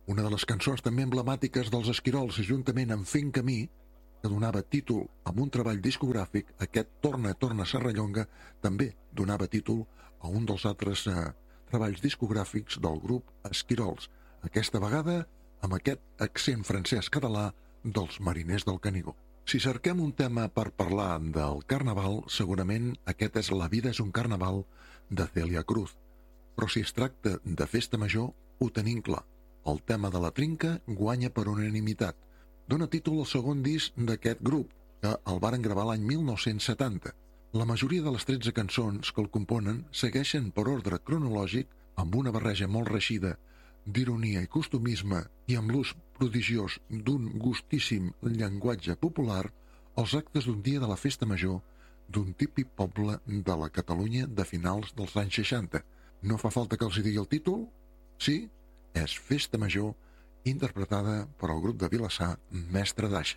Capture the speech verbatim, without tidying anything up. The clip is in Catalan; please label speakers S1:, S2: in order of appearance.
S1: una de les cançons també emblemàtiques dels Esquirols, juntament amb Fent Camí, que donava títol a un treball discogràfic. Aquest Torna, Torna Serrallonga també donava títol a un dels altres eh, treballs discogràfics del grup Esquirols, aquesta vegada amb aquest accent francès-català dels Mariners del Canigó. Si cerquem un tema per parlar del carnaval, segurament aquest és La vida és un carnaval, de Celia Cruz. Però si es tracta de festa major, ho tenim clar. El tema de la trinca guanya per unanimitat. Dóna títol al segon disc d'aquest grup, que el varen gravar l'any mil nou-cents setanta. La majoria de les tretze cançons que el componen segueixen per ordre cronològic, amb una barreja molt reixida d'ironia i costumisme i amb l'ús prodigiós d'un gustíssim llenguatge popular, els actes d'un dia de la festa major d'un típic poble de la Catalunya de finals dels anys seixanta. No fa falta que els hi digui el títol? Sí, és Festa Major, interpretada per el grup de Vilassar Mestre d'Aixa.